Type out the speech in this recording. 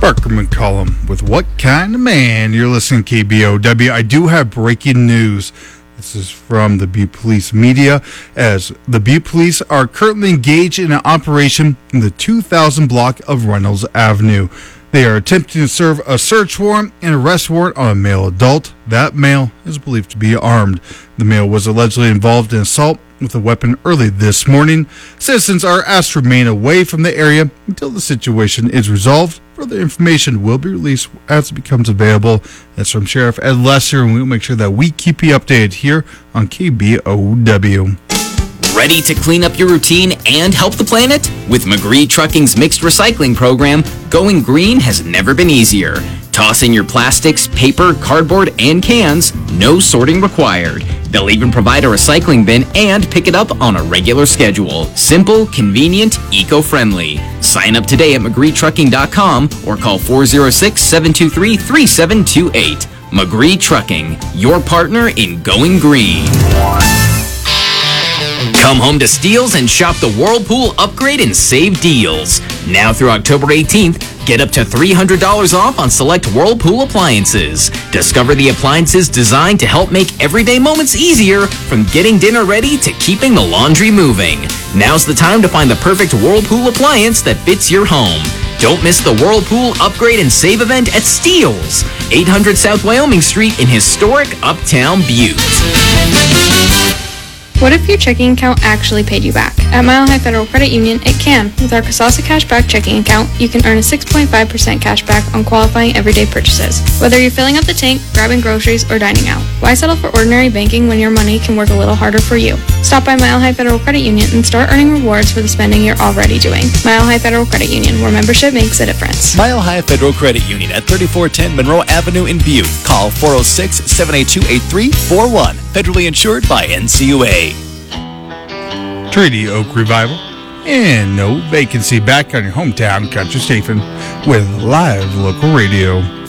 Parker McCollum with What Kind of Man? You're listening to KBOW. I do have breaking news. This is from the Butte Police Media, as the Butte Police are currently engaged in an operation in the 2000 block of Reynolds Avenue. They are attempting to serve a search warrant and arrest warrant on a male adult. That male is believed to be armed. The male was allegedly involved in assault with a weapon early this morning. Citizens are asked to remain away from the area until the situation is resolved. Further information will be released as it becomes available. That's from Sheriff Ed Lesser, and we'll make sure that we keep you updated here on KBOW. Ready to clean up your routine and help the planet? With McGree Trucking's mixed recycling program, going green has never been easier. Toss in your plastics, paper, cardboard, and cans. No sorting required. They'll even provide a recycling bin and pick it up on a regular schedule. Simple, convenient, eco-friendly. Sign up today at McGreeTrucking.com or call 406-723-3728. McGree Trucking, your partner in going green. Come home to Steels and shop the Whirlpool Upgrade and Save deals. Now through October 18th, get up to $300 off on select Whirlpool appliances. Discover the appliances designed to help make everyday moments easier, from getting dinner ready to keeping the laundry moving. Now's the time to find the perfect Whirlpool appliance that fits your home. Don't miss the Whirlpool Upgrade and Save event at Steels, 800 South Wyoming Street in historic Uptown Butte. What if your checking account actually paid you back? At Mile High Federal Credit Union, it can. With our Casasa Cashback checking account, you can earn a 6.5% cash back on qualifying everyday purchases. Whether you're filling up the tank, grabbing groceries, or dining out, why settle for ordinary banking when your money can work a little harder for you? Stop by Mile High Federal Credit Union and start earning rewards for the spending you're already doing. Mile High Federal Credit Union, where membership makes a difference. Mile High Federal Credit Union at 3410 Monroe Avenue in Butte. Call 406-782-8341. Federally insured by NCUA. Treaty Oak Revival and No Vacancy, back on your hometown country station with live local radio.